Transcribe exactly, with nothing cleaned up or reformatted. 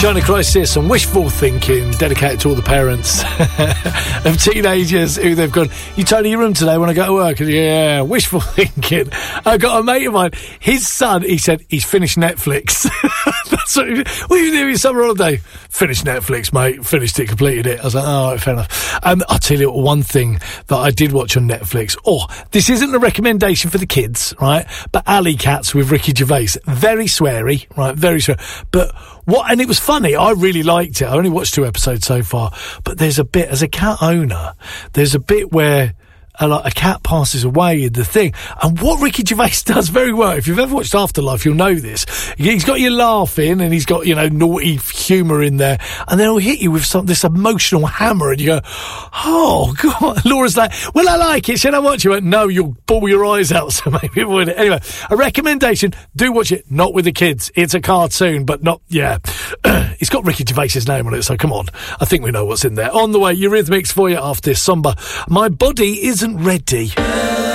China Crisis and wishful thinking, dedicated to all the parents of teenagers who they've gone, you tidy your room today when I go to work? And yeah, wishful thinking. I got a mate of mine, his son, he said he's finished Netflix. That's what, he, what are you doing in summer holiday? Finished Netflix, mate. Finished it, completed it. I was like, oh, right, fair enough. Um, I'll tell you one thing that I did watch on Netflix. Oh, this isn't a recommendation for the kids, right? But Alley Cats with Ricky Gervais. Very sweary, right? Very sweary. But what, and it was funny. I really liked it. I only watched two episodes so far. But there's a bit, as a cat owner, there's a bit where a, like, a cat passes away in the thing. And what Ricky Gervais does very well, if you've ever watched Afterlife, you'll know this. He's got you laughing and he's got, you know, naughty humour in there. And then he'll hit you with some, this emotional hammer and you go, oh, God. Laura's like, well, I like it. Should I watch it? Went, no, you'll bawl your eyes out. So maybe avoid it. Anyway, a recommendation. Do watch it. Not with the kids. It's a cartoon, but not, yeah. It's got Ricky Gervais's name on it, so come on. I think we know what's in there. On the way, Eurythmics for you after this. Somber. My body isn't ready.